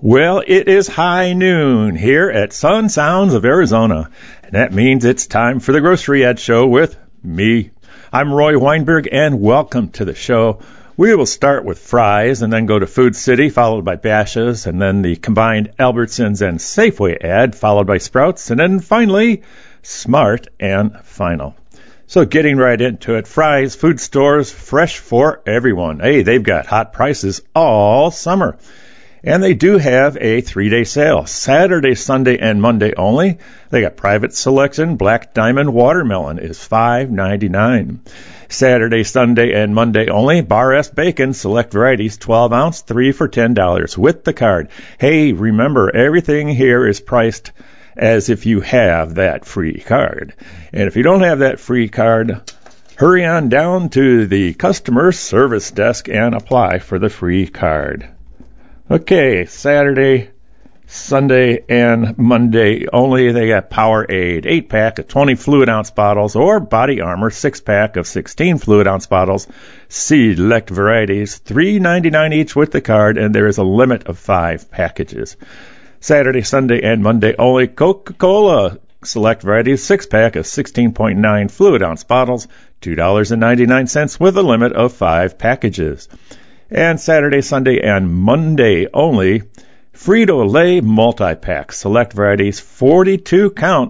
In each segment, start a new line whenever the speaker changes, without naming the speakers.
Well, it is high noon here at Sun Sounds of Arizona, and that means it's time for the Grocery Ad Show with me. I'm Roy Weinberg, and welcome to the show. We will start with Fry's and then go to Food City, followed by Bashas', and then the combined Albertsons and Safeway ad, followed by Sprouts, and then finally Smart and Final. So getting right into it, Fry's Food Stores, fresh for everyone. Hey, they've got hot prices all summer. And they do have a 3-day sale, Saturday, Sunday, and Monday only. They got private selection. Black Diamond Watermelon is $5.99. Saturday, Sunday, and Monday only. Bar S Bacon, select varieties, 12 ounce, 3 for $10 with the card. Hey, remember, everything here is priced as if you have that free card. And if you don't have that free card, hurry on down to the customer service desk and apply for the free card. Okay, Saturday, Sunday, and Monday only. They got Powerade, 8-pack of 20 fluid ounce bottles, or Body Armor, 6-pack of 16 fluid ounce bottles. Select varieties, $3.99 each with the card, and there is a limit of 5 packages. Saturday, Sunday, and Monday only. Coca-Cola, select varieties, 6-pack of 16.9 fluid ounce bottles, $2.99 with a limit of 5 packages. And Saturday, Sunday, and Monday only, Frito-Lay multi-pack, select varieties, 42 count,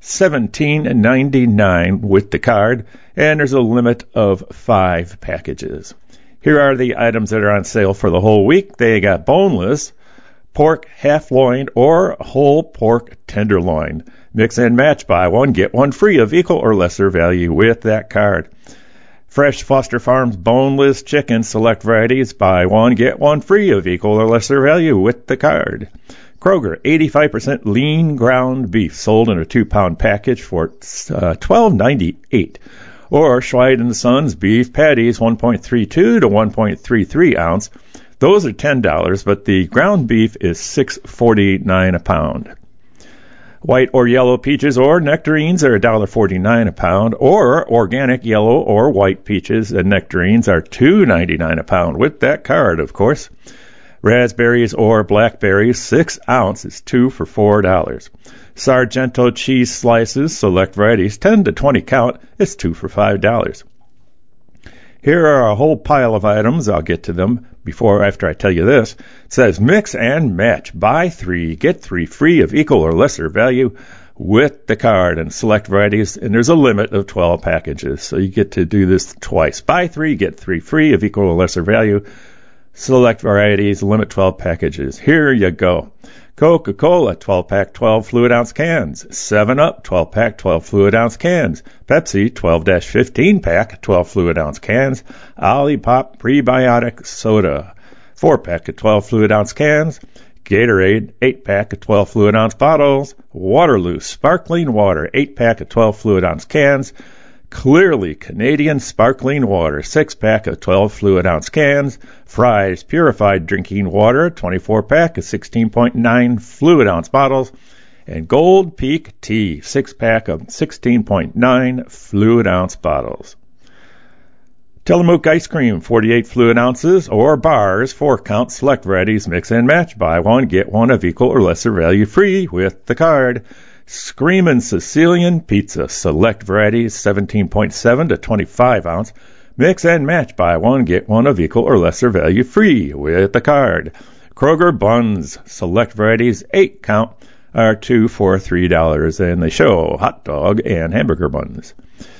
$17.99 with the card, and there's a limit of 5 packages. Here are the items that are on sale for the whole week. They got boneless, pork half-loin, or whole pork tenderloin. Mix and match, buy one, get one free of equal or lesser value with that card. Fresh Foster Farms boneless chicken, select varieties, buy one, get one free of equal or lesser value with the card. Kroger, 85% lean ground beef, sold in a 2-pound package for $12.98. Or Schweid & Sons beef patties, 1.32 to 1.33 ounce. Those are $10, but the ground beef is $6.49 a pound. White or yellow peaches or nectarines are $1.49 a pound, or organic yellow or white peaches and nectarines are $2.99 a pound with that card, of course. Raspberries or blackberries, 6 ounce is 2 for $4. Sargento cheese slices, select varieties, 10 to 20 count, is 2 for $5. Here are a whole pile of items. I'll get to them after I tell you this. It says mix and match. Buy 3, get 3 free of equal or lesser value with the card and select varieties. And there's a limit of 12 packages. So you get to do this twice. Buy 3, get 3 free of equal or lesser value. Select varieties, limit 12 packages. Here you go. Coca-Cola, 12-pack, 12 fluid ounce cans. 7-Up, 12-pack, 12 fluid ounce cans. Pepsi, 12-15-pack, 12 fluid ounce cans. Olipop prebiotic soda, 4-pack of 12 fluid ounce cans. Gatorade, 8-pack of 12 fluid ounce bottles. Waterloo sparkling water, 8-pack of 12 fluid ounce cans. Clearly Canadian sparkling water, 6-pack of 12 fluid ounce cans. Fry's purified drinking water, 24-pack of 16.9 fluid ounce bottles. And Gold Peak tea, 6-pack of 16.9 fluid ounce bottles. Tillamook ice cream, 48 fluid ounces, or bars, 4 count, select varieties, mix and match. Buy one, get one of equal or lesser value free with the card. Screamin' Sicilian pizza, select varieties, 17.7 to 25 ounce. Mix and match, buy one, get one of equal or lesser value free with the card. Kroger buns, select varieties, 8 count, are 2 for $3, and they show hot dog and hamburger buns.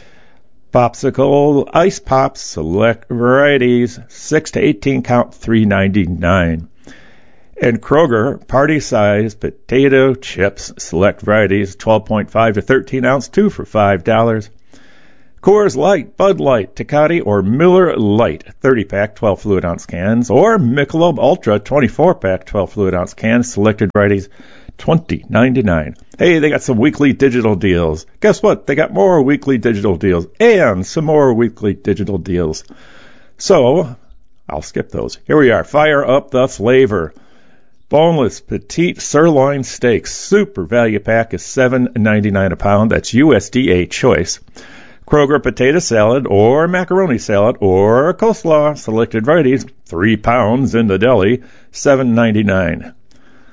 Popsicle ice pops, select varieties, 6 to 18 count, $3.99. And Kroger party-sized potato chips, select varieties, 12.5 to 13 ounce, 2 for $5. Coors Light, Bud Light, Tecate, or Miller Lite, 30-pack, 12 fluid ounce cans, or Michelob Ultra, 24-pack, 12 fluid ounce cans, selected varieties, $20.99. Hey, they got some weekly digital deals. Guess what? They got more weekly digital deals and some more weekly digital deals. So, I'll skip those. Here we are. Fire up the flavor. Boneless petite sirloin steak, super value pack is $7.99 a pound. That's USDA choice. Kroger potato salad or macaroni salad or coleslaw, selected varieties, 3 pounds in the deli, $7.99.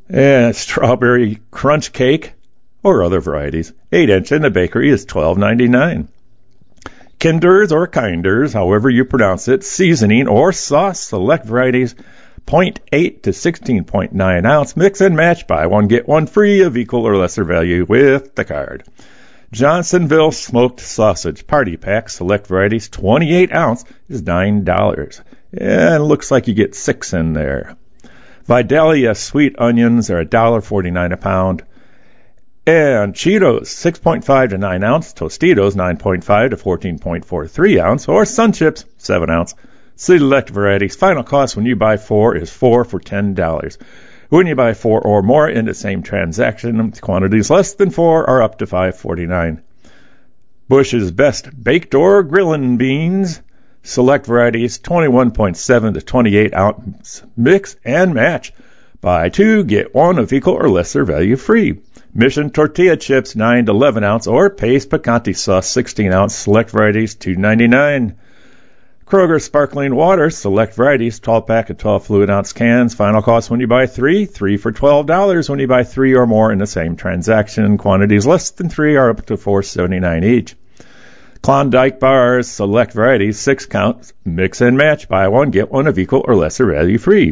And strawberry crunch cake or other varieties, 8-inch in the bakery, is $12.99. Kinders or Kinders, however you pronounce it, seasoning or sauce, select varieties, 0.8 to 16.9 ounce, mix and match, buy one, get one free of equal or lesser value with the card. Johnsonville smoked sausage party pack, select varieties, 28 ounce, is $9. And it looks like you get 6 in there. Vidalia sweet onions are $1.49 a pound. And Cheetos, 6.5 to 9 ounce, Tostitos, 9.5 to 14.43 ounce, or Sun Chips, 7 ounce. Select varieties. Final cost when you buy 4 is 4 for $10. When you buy 4 or more in the same transaction, quantities less than 4 are up to $5.49. Bush's Best Baked or Grillin' Beans. Select varieties, 21.7 to 28 ounce. Mix and match. Buy 2, get 1 of equal or lesser value free. Mission tortilla chips, 9 to 11 ounce, or Pace picante sauce, 16 ounce. Select varieties, $2.99. Kroger sparkling water, select varieties, 12-pack of 12 fluid ounce cans. Final cost when you buy 3 for $12 when you buy 3 or more in the same transaction. Quantities less than 3 are up to $4.79 each. Klondike bars, select varieties, 6 counts, mix and match, buy 1, get 1 of equal or lesser value free.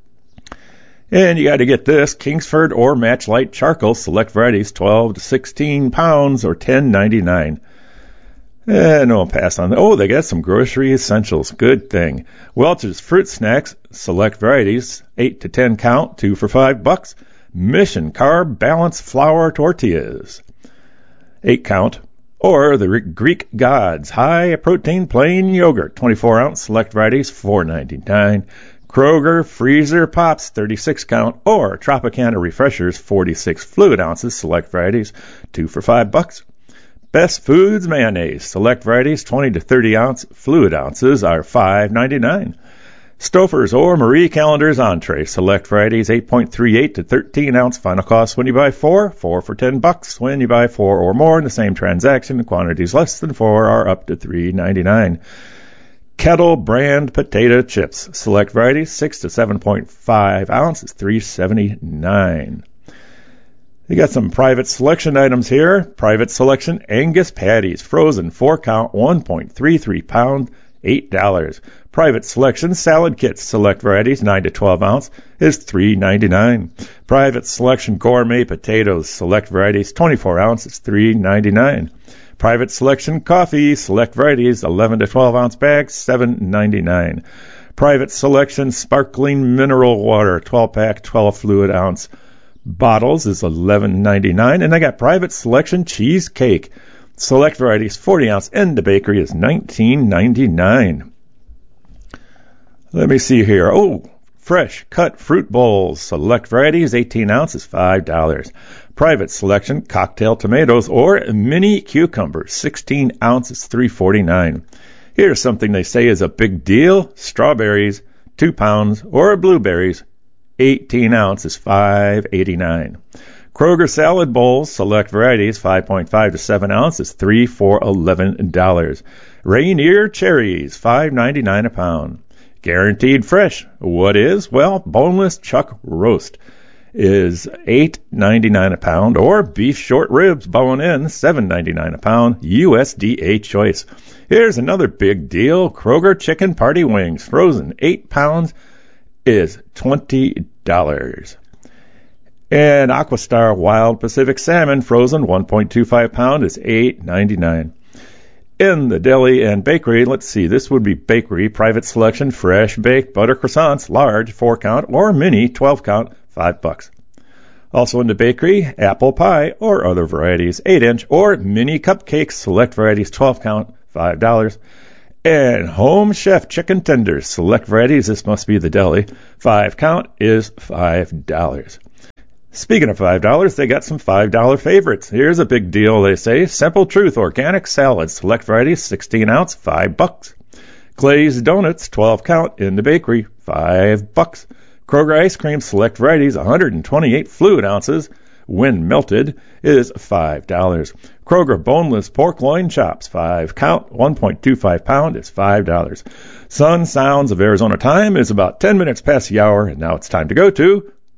And you got to get this, Kingsford or Match Light charcoal, select varieties, 12 to 16 pounds or $10.99. And I'll pass on. Oh, they got some grocery essentials. Good thing. Welch's Fruit Snacks, select varieties, 8 to 10 count, 2 for $5. Mission Carb Balance Flour Tortillas, 8 count. Or the Greek Gods High Protein Plain Yogurt, 24 ounce, select varieties, $4.99. Kroger Freezer Pops, 36 count. Or Tropicana Refreshers, 46 fluid ounces, select varieties, 2 for $5. Best Foods Mayonnaise, select varieties, 20 to 30 ounce, fluid ounces are $5.99. Stouffer's or Marie Callender's Entree, select varieties, 8.38 to 13 ounce, final cost when you buy 4 for $10. When you buy 4 or more in the same transaction, quantities less than 4 are up to $3.99. Kettle brand potato chips, select varieties, 6 to 7.5 ounces, $3.79. You got some private selection items here. Private selection Angus patties, frozen, 4 count, 1.33 pound, $8. Private selection salad kits, select varieties, 9 to 12 ounce, is $3.99. Private selection gourmet potatoes, select varieties, 24 ounce, is $3.99. Private selection coffee, select varieties, 11 to 12 ounce bags, $7.99. Private selection sparkling mineral water, 12-pack, 12 fluid ounce bottles is $11.99. And I got private selection cheesecake, select varieties, 40 ounce in the bakery is $19.99. Let me see here. Oh, fresh cut fruit bowls, select varieties, 18 ounces, $5. Private selection cocktail tomatoes or mini cucumbers, 16 ounces, $3.49. Here's something they say is a big deal. Strawberries, 2 pounds, or blueberries, 18 ounces, $5.89. Kroger salad bowls, select varieties, 5.5 to 7 ounces, $3 for $11. Rainier cherries, $5.99 a pound. Guaranteed fresh. What is? Well, boneless chuck roast is $8.99 a pound, or beef short ribs bone-in, $7.99 a pound, USDA choice. Here's another big deal. Kroger chicken party wings, frozen, 8 pounds, is $20. And Aquastar Wild Pacific Salmon, frozen, 1.25 pound, is $8.99. In the deli and bakery, let's see, this would be bakery, private selection, fresh baked butter croissants, large, 4 count, or mini, 12 count, $5. Also in the bakery, apple pie or other varieties, 8-inch, or mini cupcakes, select varieties, 12 count, $5. And Home Chef chicken tenders, select varieties, this must be the deli, 5 count is $5. Speaking of $5, they got some $5 favorites. Here's a big deal, they say. Simple Truth organic salad, select varieties, 16 ounce, $5. Glazed donuts, 12 count, in the bakery, $5. Kroger ice cream, select varieties, 128 fluid ounces, when melted, is $5. Kroger boneless pork loin chops, 5 count, 1.25 pound, is $5. Sun Sounds of Arizona time is about 10 minutes past the hour, and now it's time to go to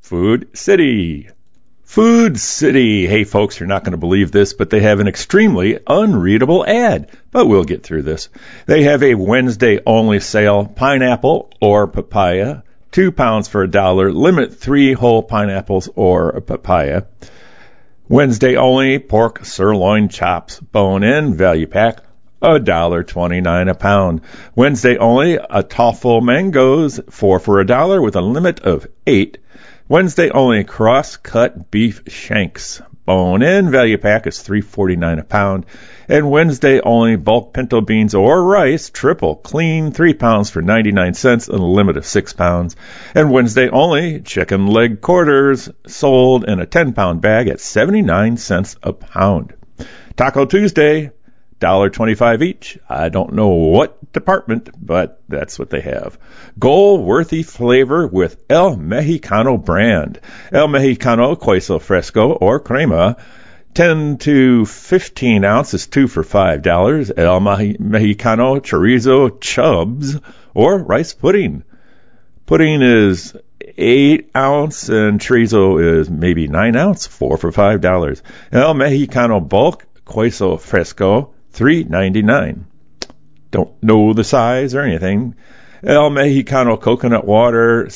Food City. Food City. Hey, folks, you're not going to believe this, but they have an extremely unreadable ad. But we'll get through this. They have a Wednesday-only sale, pineapple or papaya, 2 pounds for $1. Limit 3 whole pineapples or a papaya. Wednesday only, pork sirloin chops, bone-in, value pack, $1.29 a pound. Wednesday only, a toffle mangoes, 4 for $1 with a limit of 8. Wednesday only, cross-cut beef shanks, bone-in, value pack is $3.49 a pound. And Wednesday only, bulk pinto beans or rice, triple clean, 3 pounds for 99 cents and a limit of 6 pounds. And Wednesday only, chicken leg quarters, sold in a 10-pound bag at 79 cents a pound. Taco Tuesday, $1.25 each. I don't know what department, but that's what they have. Goal-worthy flavor with El Mexicano brand. El Mexicano Queso Fresco or Crema, 10 to 15 ounces, 2 for $5. El Mexicano Chorizo Chubs or rice pudding. Pudding is 8 ounce and chorizo is maybe 9 ounce, 4 for $5. El Mexicano Bulk Queso Fresco, $3.99. Don't know the size or anything. El Mexicano coconut water,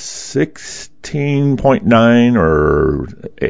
16.9 or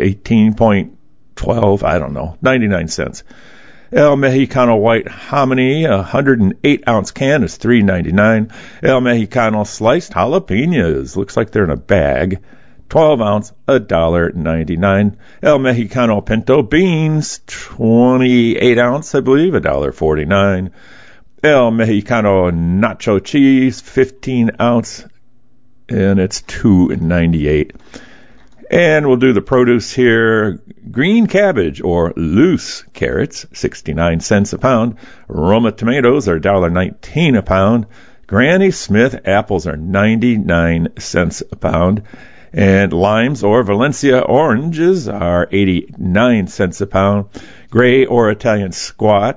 18.12, I don't know, 99 cents. El Mexicano white hominy, 108-ounce can is $3.99. El Mexicano sliced jalapenos, looks like they're in a bag, 12-ounce, $1.99. El Mexicano pinto beans, 28-ounce, I believe, $1.49. El Mexicano nacho cheese, 15-ounce, and it's $2.98. And we'll do the produce here. Green cabbage or loose carrots, 69 cents a pound. Roma tomatoes are $1.19 a pound. Granny Smith apples are 99 cents a pound. And limes or Valencia oranges are 89 cents a pound. Gray or Italian squash,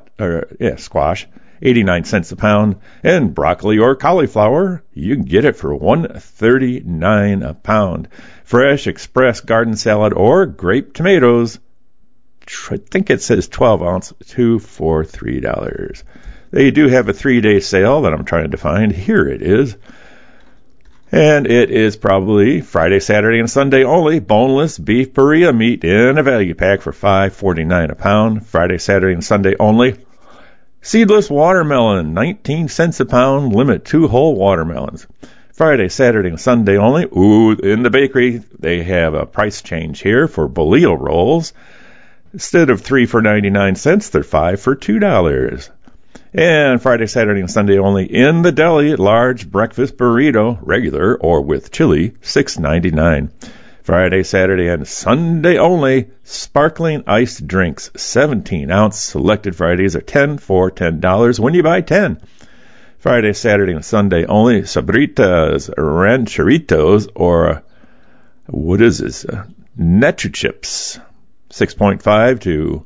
89 cents a pound. And broccoli or cauliflower, you can get it for $1.39 a pound. Fresh express garden salad or grape tomatoes, I think it says 12 ounce, 2 for $3. They do have a 3-day sale that I'm trying to find. Here it is. And it is probably Friday, Saturday, and Sunday only. Boneless beef burrito meat in a value pack for $5.49 a pound. Friday, Saturday, and Sunday only. Seedless watermelon, 19 cents a pound. Limit 2 whole watermelons. Friday, Saturday, and Sunday only. Ooh, in the bakery, they have a price change here for bolillo rolls. Instead of 3 for 99 cents, they're 5 for $2. And Friday, Saturday, and Sunday only in the deli, large breakfast burrito, regular or with chili, $6.99. Friday, Saturday, and Sunday only, sparkling iced drinks, 17-ounce. Selected Fridays are 10 for $10 when you buy 10. Friday, Saturday, and Sunday only, Sabritas Rancheritos, or what is this? Nacho chips, 6.5 to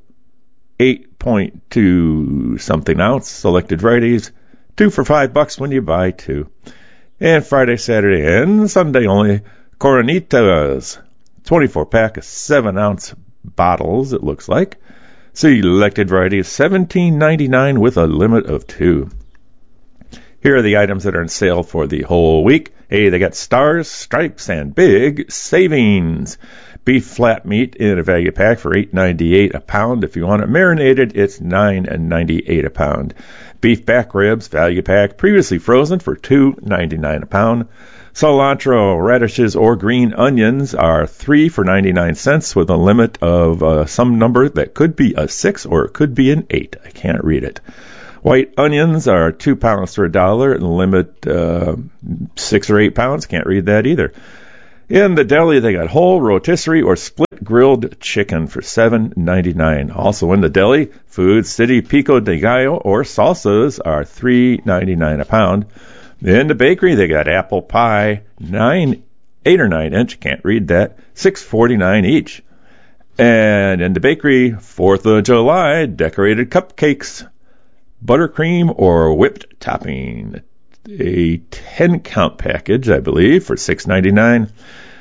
8.2 something ounce. Selected Fridays, 2 for $5 when you buy 2. And Friday, Saturday, and Sunday only, Coronitas, 24-pack of 7-ounce bottles, it looks like. Selected varieties, $17.99 with a limit of 2. Here are the items that are on sale for the whole week. Hey, they got stars, stripes, and big savings. Beef flat meat in a value pack for $8.98 a pound. If you want it marinated, it's $9.98 a pound. Beef back ribs, value pack, previously frozen for $2.99 a pound. Cilantro, radishes, or green onions are 3 for 99 cents with a limit of some number that could be a 6 or it could be an 8. I can't read it. White onions are 2 pounds for $1 and limit 6 or 8 pounds. Can't read that either. In the deli, they got whole rotisserie or split grilled chicken for $7.99. Also in the deli, Food City pico de gallo or salsas are $3.99 a pound. In the bakery, they got apple pie, 8 or 9 inch, can't read that, $6.49 each. And in the bakery, 4th of July, decorated cupcakes, buttercream or whipped topping, a 10-count package, I believe, for $6.99.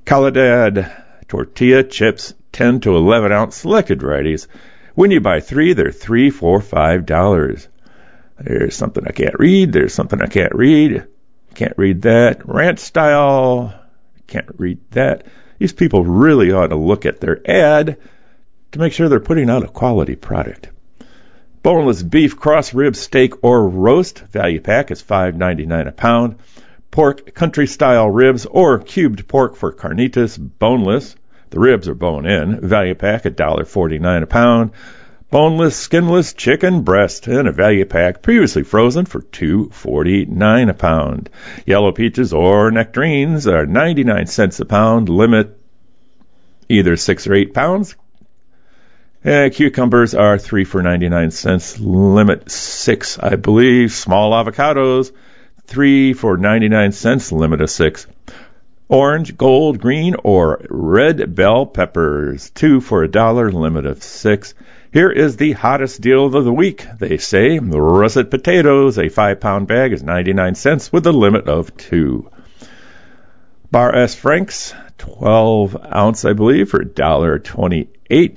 Calidad tortilla chips, 10 to 11 ounce selected varieties. When you buy 3, they're $3 for $5. There's something I can't read. There's something I can't read. Can't read that. Ranch style. Can't read that. These people really ought to look at their ad to make sure they're putting out a quality product. Boneless beef cross rib steak or roast. Value pack is $5.99 a pound. Pork country style ribs or cubed pork for carnitas, boneless. The ribs are bone-in. Value pack, $1.49 a pound. Boneless, skinless chicken breast in a value pack, previously frozen for $2.49 a pound. Yellow peaches or nectarines are 99 cents a pound. Limit either 6 or 8 pounds. Cucumbers are 3 for 99 cents. Limit 6, I believe. Small avocados, 3 for 99 cents. Limit of 6. Orange, gold, green, or red bell peppers, 2 for $1, limit of 6. Here is the hottest deal of the week, they say. The russet potatoes, a 5-pound bag, is 99 cents with a limit of 2. Bar S. Frank's, 12 ounce, I believe, for $1.28.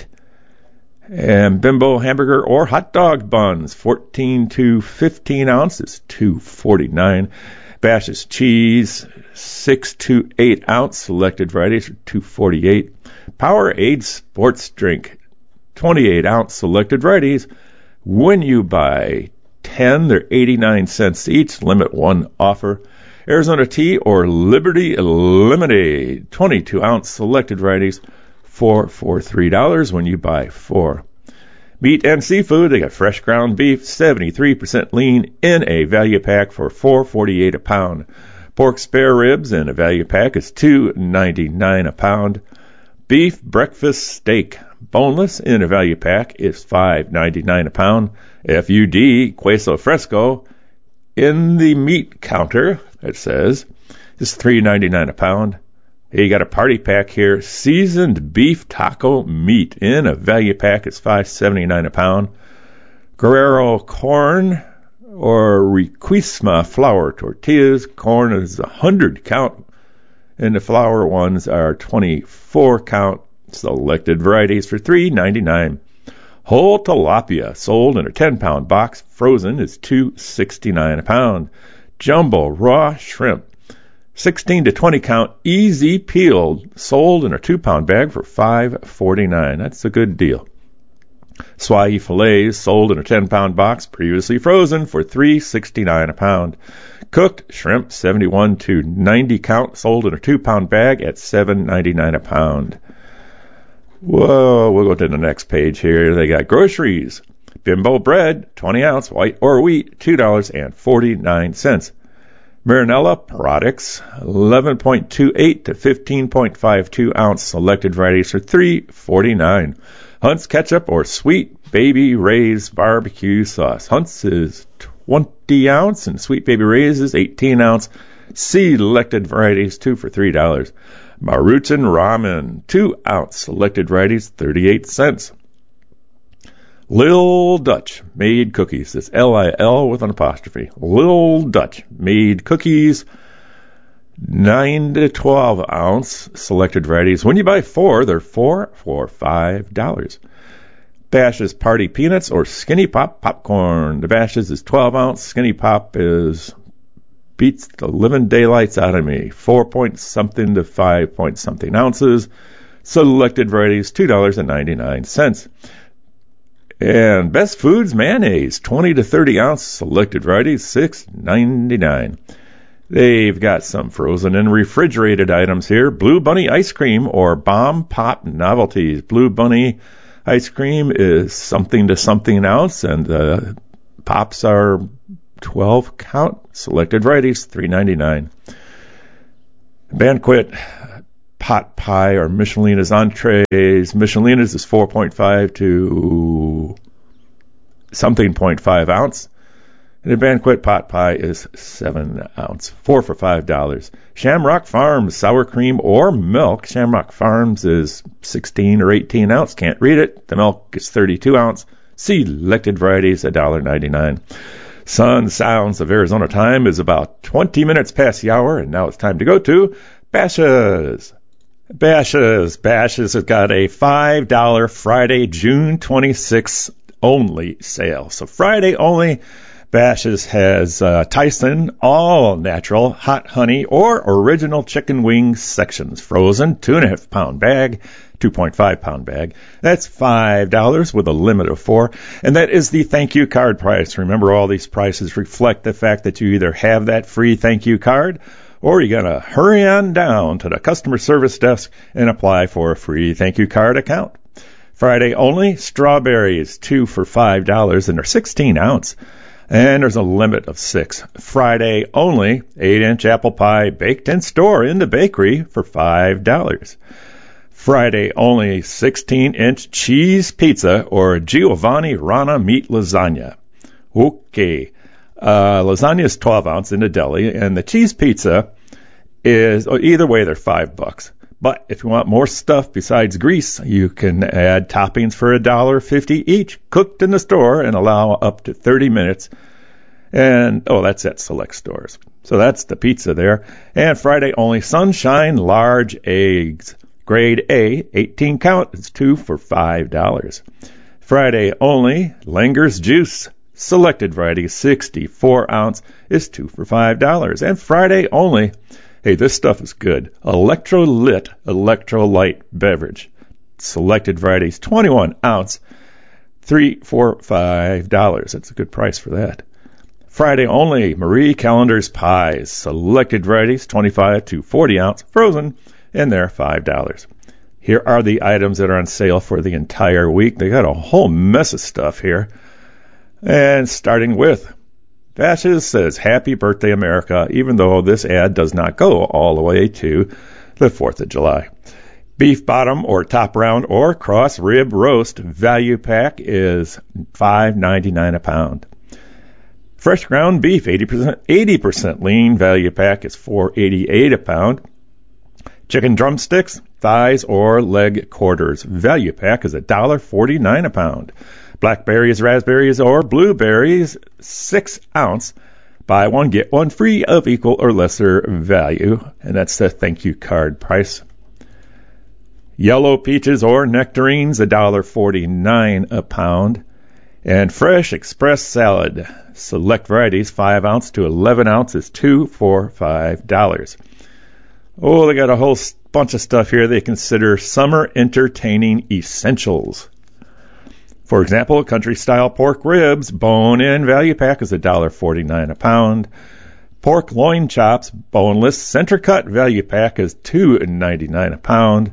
And Bimbo hamburger or hot dog buns, 14 to 15 ounces, $2.49. Bash's cheese, 6 to 8 ounce selected varieties, $2.48. Powerade sports drink, 28 ounce selected varieties. When you buy 10, they're 89 cents each. Limit 1 offer. Arizona tea or Liberty lemonade, 22 ounce selected varieties, 4 for $3 when you buy 4. Meat and seafood, they got fresh ground beef, 73% lean in a value pack for $4.48 a pound. Pork spare ribs in a value pack is $2.99 a pound. Beef breakfast steak, boneless in a value pack is $5.99 a pound. FUD queso fresco in the meat counter, it says, is $3.99 a pound. Hey, you got a party pack here. Seasoned beef taco meat in a value pack. It's $5.79 a pound. Guerrero corn or Requisma flour tortillas. Corn is 100 count, and the flour ones are 24 count. Selected varieties for $3.99. Whole tilapia sold in a 10-pound box. Frozen is $2.69 a pound. Jumbo raw shrimp, 16 to 20 count, easy peeled, sold in a 2-pound bag for $5.49. That's a good deal. Swai fillets sold in a 10-pound box, previously frozen for $3.69 a pound. Cooked shrimp, 71 to 90 count, sold in a 2-pound bag at $7.99 a pound. Whoa, we'll go to the next page here. They got groceries. Bimbo bread, 20 ounce, white or wheat, $2.49. Marinella products, 11.28 to 15.52 ounce selected varieties for $3.49. Hunt's ketchup or Sweet Baby Ray's barbecue sauce. Hunt's is 20 ounce and Sweet Baby Ray's is 18 ounce. Selected varieties, 2 for $3. Maruchan ramen, 2 ounce selected varieties, 38 cents. Lil Dutch made cookies. It's L-I-L with an apostrophe. Lil Dutch made cookies, 9 to 12 ounce selected varieties. When you buy 4, they're 4 for $5. Bash's Party Peanuts or Skinny Pop popcorn. The Bash's is 12 ounce. Skinny Pop is beats the living daylights out of me. 4 point something to 5 point something ounces. Selected varieties, $2.99. And Best Foods mayonnaise, 20 to 30 ounce selected varieties, $6.99. They've got some frozen and refrigerated items here. Blue Bunny ice cream or Bomb Pop novelties. Blue Bunny ice cream is something to something ounce, and the pops are 12 count. Selected varieties, $3.99. Banquet pot pie or Michelina's entrees. Michelina's is 4.5 to something 0.5 ounce. And a Banquet pot pie is 7 ounce, 4 for $5. Shamrock Farms sour cream or milk. Shamrock Farms is 16 or 18 ounce. Can't read it. The milk is 32 ounce. Selected varieties, $1.99. Sun Sounds of Arizona time is about 20 minutes past the hour, and now it's time to go to Bashas'. Bashas'. Bashas' has got a $5 Friday, June 26th only sale. So Friday only, Bashas' has Tyson all natural hot honey or original chicken wing sections, frozen 2.5 pound bag, 2.5 pound bag. That's $5 with a limit of 4. And that is the thank you card price. Remember, all these prices reflect the fact that you either have that free thank you card or you got to hurry on down to the customer service desk and apply for a free thank you card account. Friday only, strawberries, 2 for $5, and they're 16 ounce. And there's a limit of 6. Friday only, 8-inch apple pie baked in store in the bakery for $5. Friday only, 16-inch cheese pizza or Giovanni Rana meat lasagna. Okay. Lasagna is 12 ounce in the deli, and the cheese pizza is, either way, they're $5. But if you want more stuff besides grease, you can add toppings for $1.50 each, cooked in the store, and allow up to 30 minutes. And, that's at select stores. So that's the pizza there. And Friday only, Sunshine large eggs. Grade A, 18 count, it's 2 for $5. Friday only, Langer's juice. Selected variety, 64 ounce, is 2 for $5. And Friday only, hey, this stuff is good, electrolyte beverage. Selected varieties, 21 ounce, 3 for $5. That's a good price for that. Friday only, Marie Callender's pies. Selected varieties, 25 to 40 ounce, frozen, and they're $5. Here are the items that are on sale for the entire week. They got a whole mess of stuff here. And starting with, Bashas' says, Happy Birthday, America, even though this ad does not go all the way to the 4th of July. Beef bottom or top round or cross rib roast value pack is $5.99 a pound. Fresh ground beef, 80% lean value pack is $4.88 a pound. Chicken drumsticks, thighs, or leg quarters value pack is $1.49 a pound. Blackberries, raspberries, or blueberries, 6 ounce. Buy one, get one free of equal or lesser value. And that's the thank you card price. Yellow peaches or nectarines, $1.49 a pound. And fresh express salad, select varieties, 5 ounce to 11 ounces, 2 for $5. Oh, they got a whole bunch of stuff here they consider summer entertaining essentials. For example, country-style pork ribs, bone-in value pack is $1.49 a pound. Pork loin chops, boneless, center-cut value pack is $2.99 a pound.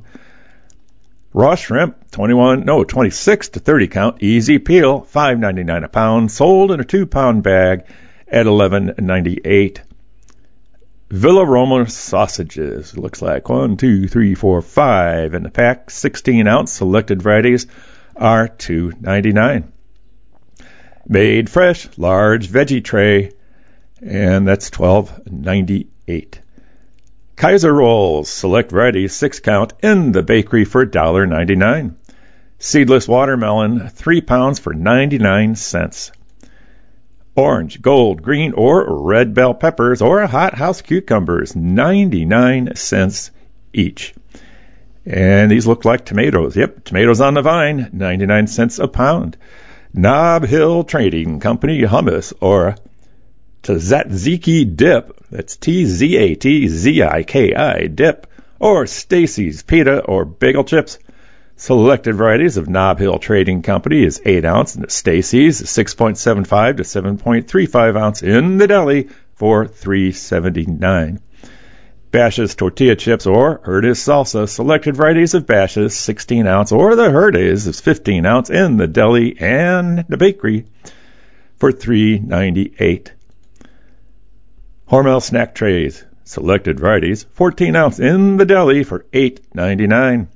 Raw shrimp, 26 to 30 count, easy peel, $5.99 a pound, sold in a 2-pound bag at $11.98. Villa Roma sausages, looks like 1, 2, 3, 4, 5 in the pack, 16 ounce, selected varieties are $2.99. Made fresh, large veggie tray, and that's $12.98. Kaiser rolls, select varieties, 6 count, in the bakery for $1.99. Seedless watermelon, 3 pounds for 99 cents. Orange, gold, green, or red bell peppers, or hothouse cucumbers, 99 cents each. And these look like tomatoes. Yep, tomatoes on the vine, 99 cents a pound. Nob Hill Trading Company hummus or Tzatziki dip, that's Tzatziki dip, or Stacy's pita or bagel chips. Selected varieties of Nob Hill Trading Company is 8 ounce, and Stacy's 6.75 to 7.35 ounce in the deli for $3.79. Bashas' tortilla chips or Herdez salsa, selected varieties of Bashas' 16 ounce, or the Herdez is 15 ounce in the deli and the bakery for $3.98. Hormel snack trays, selected varieties, 14 ounce in the deli for $8.99.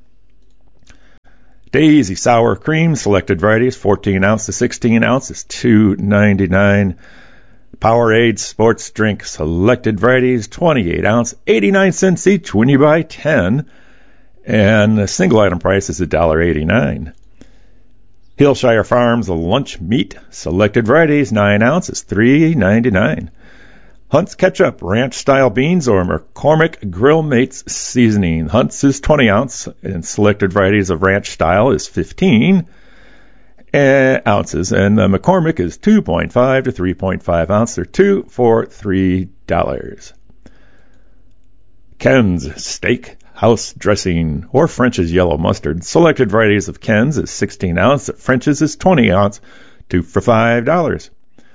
Daisy sour cream, selected varieties, 14 ounce to 16 ounce is $2.99. Powerade sports drink, selected varieties, 28 ounce, 89 cents each when you buy 10. And the single item price is $1.89. Hillshire Farms lunch meat, selected varieties, 9 ounce is $3.99. Hunt's Ketchup, Ranch-style beans, or McCormick Grill Mates seasoning. Hunt's is 20 ounce, and selected varieties of Ranch-style is 15 ounces, and the McCormick is 2.5 to 3.5 ounce. They're 2 for $3. Ken's Steak House Dressing, or French's Yellow Mustard. Selected varieties of Ken's is 16 ounce, French's is 20 ounce, 2 for $5.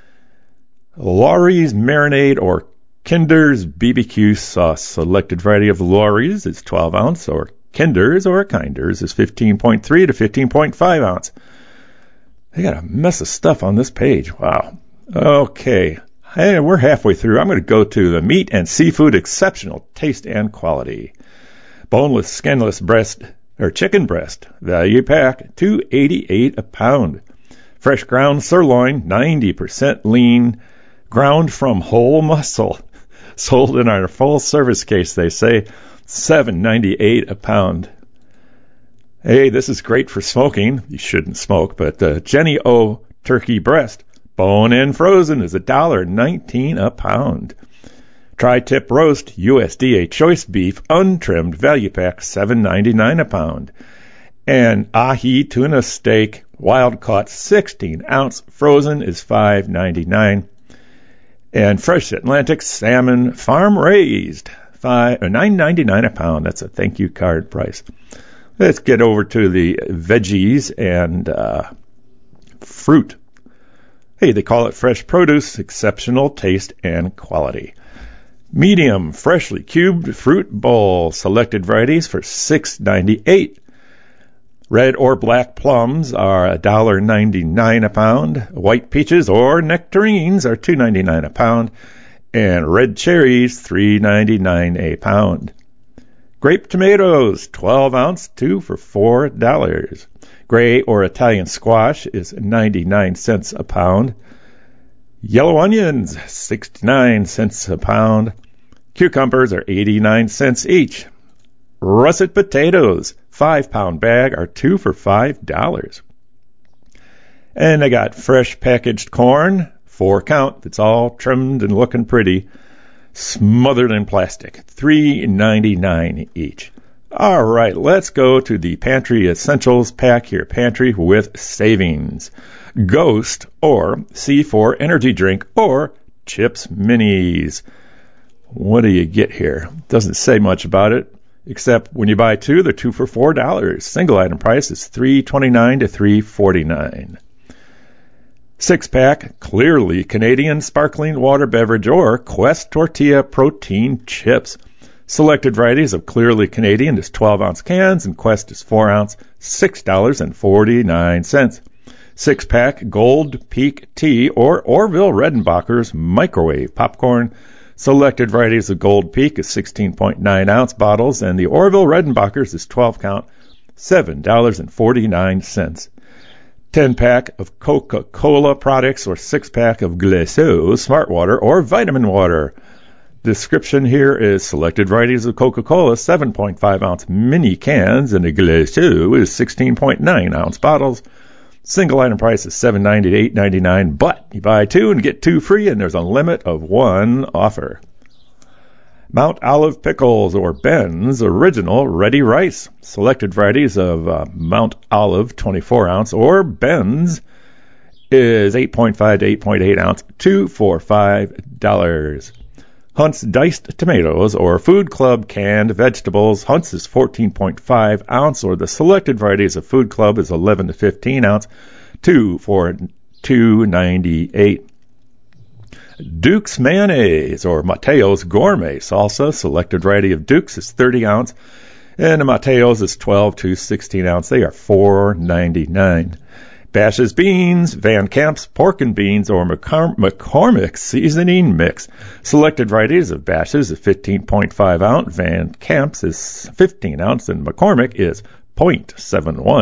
Lawry's Marinade or Kinder's BBQ Sauce. Selected variety of Lawry's is 12 ounce, or Kinder's or Kinder's is 15.3 to 15.5 ounce. They got a mess of stuff on this page. Wow. Okay. Hey, we're halfway through. I'm going to go to the meat and seafood exceptional taste and quality. Boneless, skinless breast or chicken breast value pack, $2.88 a pound. Fresh ground sirloin, 90% lean, ground from whole muscle, sold in our full service case, they say, $7.98 a pound. Hey, this is great for smoking. You shouldn't smoke, but Jenny O turkey breast, bone-in frozen, is $1.19 a pound. Tri-tip roast, USDA choice beef, untrimmed value pack, $7.99 a pound. And ahi tuna steak, wild caught, 16 ounce, frozen, is $5.99. And fresh Atlantic salmon, farm raised, $9.99 a pound. That's a thank you card price. Let's get over to the veggies and fruit. Hey, they call it fresh produce, exceptional taste and quality. Medium, freshly cubed fruit bowl, selected varieties for $6.98. Red or black plums are $1.99 a pound. White peaches or nectarines are $2.99 a pound. And red cherries, $3.99 a pound. Grape tomatoes, 12 ounce, 2 for $4. Gray or Italian squash is 99 cents a pound. Yellow onions, 69 cents a pound. Cucumbers are 89 cents each. Russet potatoes, 5-pound bag, are 2 for $5. And I got fresh packaged corn, 4 count. It's all trimmed and looking pretty, smothered in plastic, $3.99 each. All right, let's go to the Pantry Essentials pack here. Pantry with savings. Ghost or C4 energy drink or Chips Minis. What do you get here? Doesn't say much about it, except when you buy 2, they're 2 for $4. Single item price is $3.29 to $3.49. 6-pack Clearly Canadian sparkling water beverage or Quest Tortilla protein chips. Selected varieties of Clearly Canadian is 12-ounce cans and Quest is 4 ounce, $6.49. 6-pack Gold Peak Tea or Orville Redenbacher's microwave popcorn. Selected varieties of Gold Peak is 16.9 ounce bottles, and the Orville Redenbacher's is 12 count, $7.49. 10-pack of Coca-Cola products or 6-pack of Glacéau Smart Water or Vitamin Water. Description here is selected varieties of Coca-Cola, 7.5 ounce mini cans, and a Glacéau is 16.9 ounce bottles. Single item price is $7.90 to $8.99, but you buy 2 and get 2 free, and there's a limit of 1 offer. Mount Olive Pickles or Ben's Original Ready Rice. Selected varieties of Mount Olive 24 ounce or Ben's is 8.5 to 8.8 ounce, 2 for $5. Hunt's Diced Tomatoes or Food Club Canned Vegetables. Hunt's is 14.5 ounce, or the selected varieties of Food Club is 11 to 15 ounce, 2 for $2.98. Duke's Mayonnaise or Mateo's Gourmet Salsa. Selected variety of Duke's is 30 ounce, and the Mateo's is 12 to 16 ounce. They are $4.99. Bash's Beans, Van Camp's Pork and Beans, or McCormick Seasoning Mix. Selected varieties of Bash's is 15.5 ounce, Van Camp's is 15 ounce, and McCormick is 0.71